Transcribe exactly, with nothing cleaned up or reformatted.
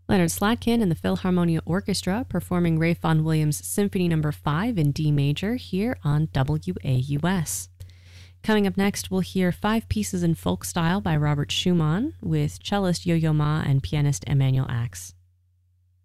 Leonard Slatkin and the Philharmonia Orchestra performing Ralph Vaughan Williams' Symphony Number five in D major here on W A U S. Coming up next, we'll hear five pieces in folk style by Robert Schumann with cellist Yo-Yo Ma and pianist Emanuel Ax.